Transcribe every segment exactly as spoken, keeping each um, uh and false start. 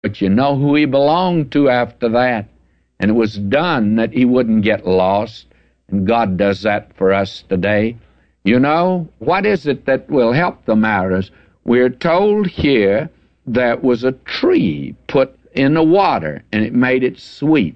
But you know who he belonged to after that. And it was done that he wouldn't get lost. And God does that for us today. You know, what is it that will help the matters? We're told here there was a tree put in the water, and it made it sweet.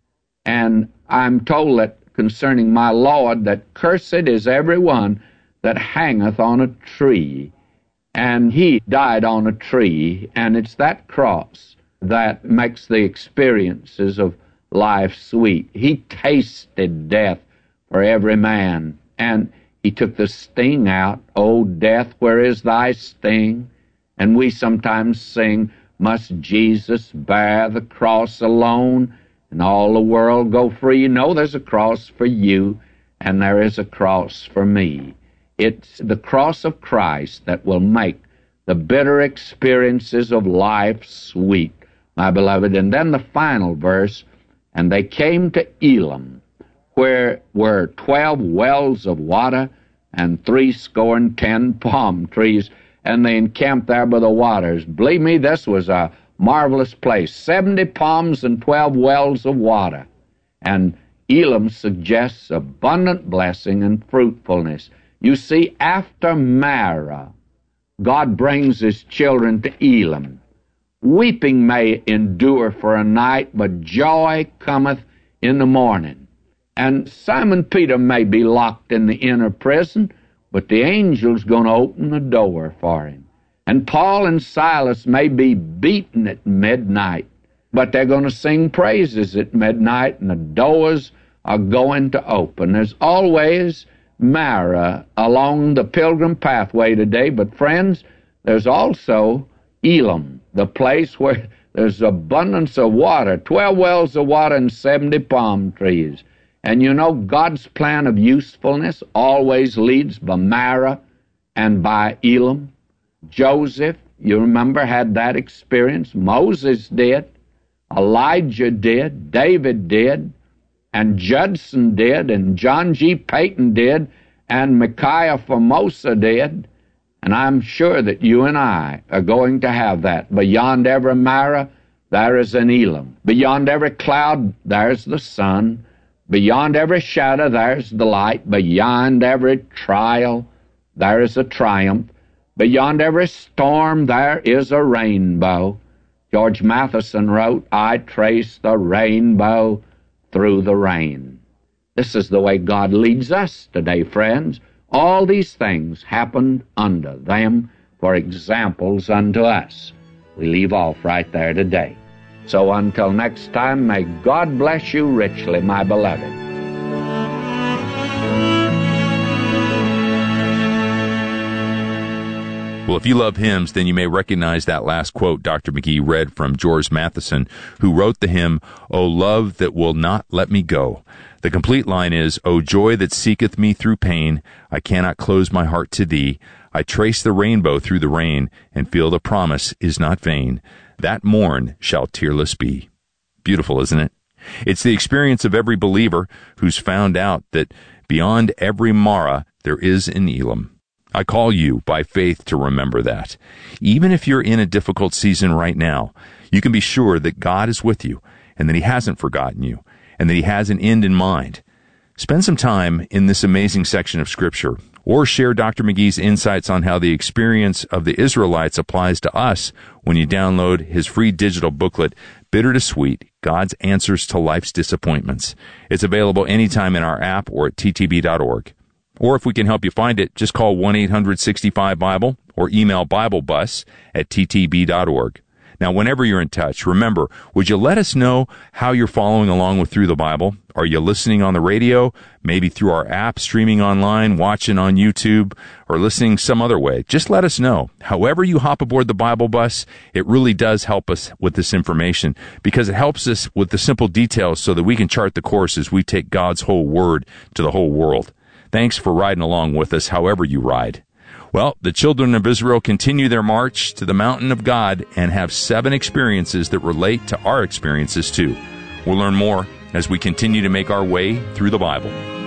And I'm told that concerning my Lord, that cursed is every one that hangeth on a tree. And he died on a tree, and it's that cross that makes the experiences of life sweet. He tasted death for every man, and he took the sting out. O death, where is thy sting? And we sometimes sing, must Jesus bear the cross alone, and all the world go free? No, there's a cross for you, and there is a cross for me. It's the cross of Christ that will make the bitter experiences of life sweet, my beloved. And then the final verse, and they came to Elim, where were twelve wells of water and threescore and ten palm trees, and they encamped there by the waters. Believe me, this was a marvelous place. Seventy palms and twelve wells of water. And Elim suggests abundant blessing and fruitfulness. You see, after Marah, God brings his children to Elim. Weeping may endure for a night, but joy cometh in the morning. And Simon Peter may be locked in the inner prison, but the angel's going to open the door for him. And Paul and Silas may be beaten at midnight, but they're going to sing praises at midnight, and the doors are going to open. There's always Marah along the pilgrim pathway today, but friends, there's also Elim, the place where there's abundance of water, twelve wells of water and seventy palm trees. And you know, God's plan of usefulness always leads by Marah and by Elim. Joseph, you remember, had that experience. Moses did. Elijah did. David did. And Judson did. And John G. Payton did. And Micaiah Formosa did. And I'm sure that you and I are going to have that. Beyond every Marah, there is an Elim. Beyond every cloud, there's the sun. Beyond every shadow, there's the light. Beyond every trial, there is a triumph. Beyond every storm, there is a rainbow. George Matheson wrote, I trace the rainbow through the rain. This is the way God leads us today, friends. All these things happened unto them for examples unto us. We leave off right there today. So until next time, may God bless you richly, my beloved. Well, if you love hymns, then you may recognize that last quote Doctor McGee read from George Matheson, who wrote the hymn, O love that will not let me go. The complete line is, O joy that seeketh me through pain, I cannot close my heart to thee. I trace the rainbow through the rain, and feel the promise is not vain. That morn shall tearless be. Beautiful, isn't it? It's the experience of every believer who's found out that beyond every Marah, there is an Elim. I call you by faith to remember that. Even if you're in a difficult season right now, you can be sure that God is with you and that he hasn't forgotten you and that he has an end in mind. Spend some time in this amazing section of Scripture, or share Doctor McGee's insights on how the experience of the Israelites applies to us when you download his free digital booklet, Bitter to Sweet, God's Answers to Life's Disappointments. It's available anytime in our app or at t t b dot org. Or if we can help you find it, just call one eight hundred sixty-five Bible or email BibleBus at t t b dot org. Now, whenever you're in touch, remember, would you let us know how you're following along with Through the Bible? Are you listening on the radio, maybe through our app, streaming online, watching on YouTube, or listening some other way? Just let us know. However you hop aboard the Bible bus, it really does help us with this information because it helps us with the simple details so that we can chart the course as we take God's whole word to the whole world. Thanks for riding along with us, however you ride. Well, the children of Israel continue their march to the mountain of God and have seven experiences that relate to our experiences too. We'll learn more as we continue to make our way through the Bible.